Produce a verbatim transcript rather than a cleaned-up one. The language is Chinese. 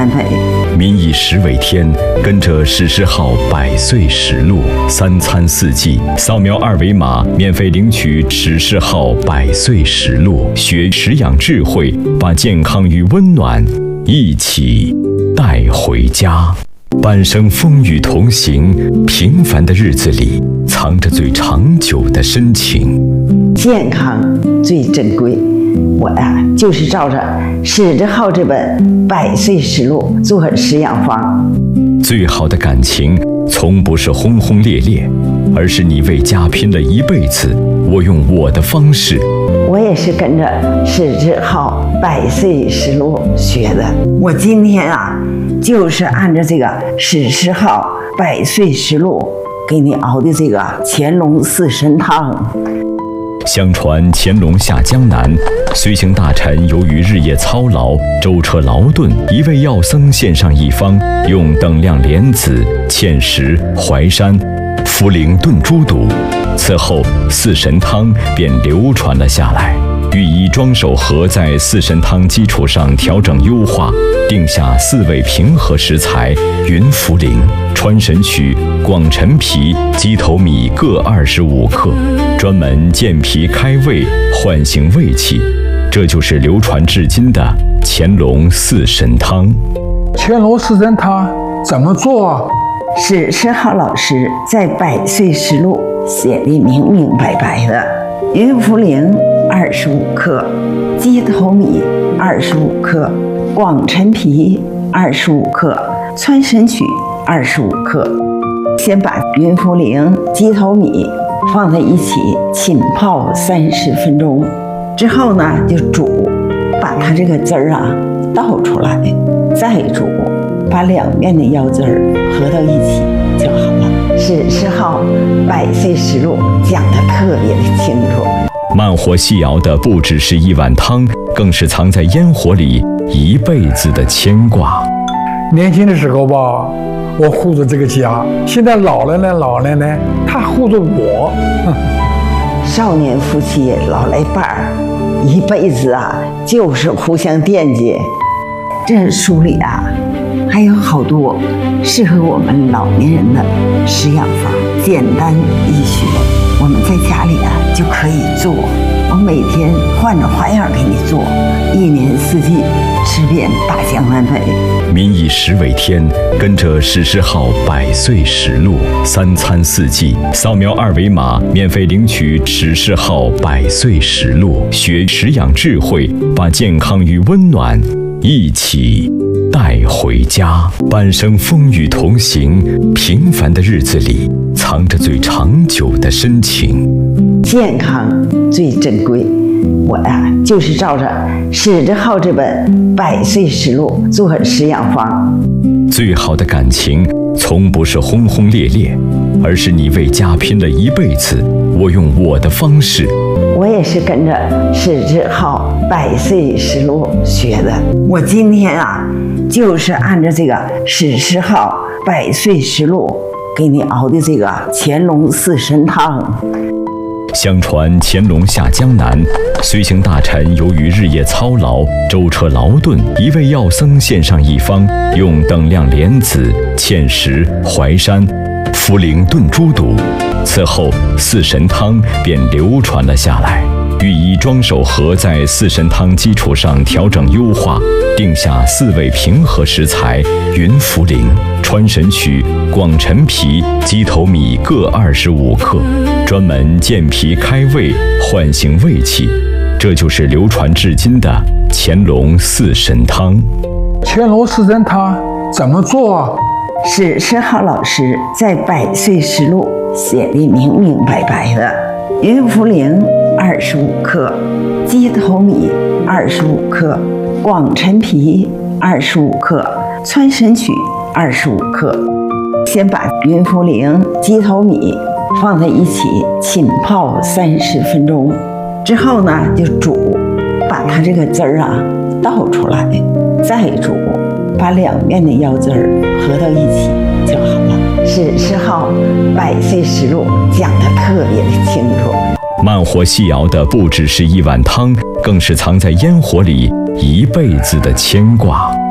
南北。 民以食为天，跟着史诗号百岁实录，三餐四季，扫描二维码免费领取史诗号百岁实录，学食养智慧，把健康与温暖一起带回家。半生风雨同行，平凡的日子里藏着最长久的深情。 健康最珍贵，我呀、啊、就是照着史志浩这本《百岁实录》做食养方。 最好的感情从不是轰轰烈烈，而是你为家拼了一辈子，我用我的方式。 我也是跟着史志浩《百岁实录》学的。我今天啊，就是按照这个史志浩《百岁实录》给你熬的这个乾隆四神汤。 相传乾隆下江南，随行大臣由于日夜操劳，舟车劳顿，一位药僧献上一方，用等量莲子、芡实、淮山、茯苓炖猪肚。此后四神汤便流传了下来。御医庄守和在四神汤基础上调整优化，定下四味平和食材：云茯苓、川神曲、广陈皮、鸡头米各二十五克，专门健脾开胃、唤醒胃气。这就是流传至今的乾隆四神汤。 乾隆四神汤怎么做啊？ 史志浩老师在《百岁实录》写的明明白白的。云茯苓二十五克，鸡头米二十五克，广陈皮二十五克，川神曲二十五克。先把云茯苓、鸡头米放在一起浸泡三十分钟，之后呢就煮，把它这个汁儿啊倒出来，再煮，把两面的药汁儿合到一起就好了。史志浩《百岁实录》讲得特别的清楚。 慢火细熬的不只是一碗汤，更是藏在烟火里一辈子的牵挂。 年轻的时候吧，我护着这个家；现在老了呢，老了呢，他护着我。 少年夫妻老来伴儿，一辈子啊，就是互相惦记。这书里啊，还有好多适合我们老年人的食养法，简单易学，我们在家里啊就可以做。我每天换着花样给你做，一年四季吃遍大江南北。 民以食为天，跟着史志浩百岁实录，三餐四季，扫描二维码免费领取史志浩百岁实录，学食养智慧，把健康与温暖一起带回家。半生风雨同行，平凡的日子里藏着最长久的深情。 健康最珍贵，我呀、啊、就是照着史志浩这本《百岁实录》做食养方。 最好的感情从不是轰轰烈烈，而是你为家拼了一辈子，我用我的方式。 我也是跟着史志浩《百岁实录》学的。我今天啊，就是按照这个史志浩《百岁实录》给你熬的这个乾隆四神汤。 相传乾隆下江南，随行大臣由于日夜操劳，舟车劳顿，一位药僧献上一方，用等量莲子、芡实、淮山、茯苓炖猪肚。此后四神汤便流传了下来。御医庄守和在四神汤基础上调整优化，定下四味平和食材：云茯苓、川神曲、广陈皮、鸡头米各二十五克，专门健脾开胃、唤醒胃气。这就是流传至今的乾隆四神汤。 乾隆四神汤怎么做啊？ 史志浩老师在《百岁实录》写的明明白白的。云茯苓二十五克，鸡头米二十五克，广陈皮二十五克，川神曲二十五克。先把云茯苓、鸡头米放在一起浸泡三十分钟，之后呢就煮，把它这个汁儿啊倒出来，再煮，把两面的药汁儿合到一起就好了。史志浩《百岁实录》讲得特别的清楚。 慢火细熬的不只是一碗汤，更是藏在烟火里一辈子的牵挂。